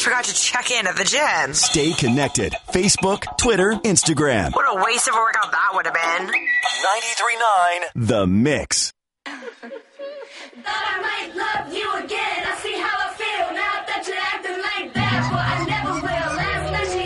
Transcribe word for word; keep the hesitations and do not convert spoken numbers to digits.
forgot to check in at the gym. Stay connected. Facebook, Twitter, Instagram. What a waste of a workout that would have been. ninety-three point nine The Mix.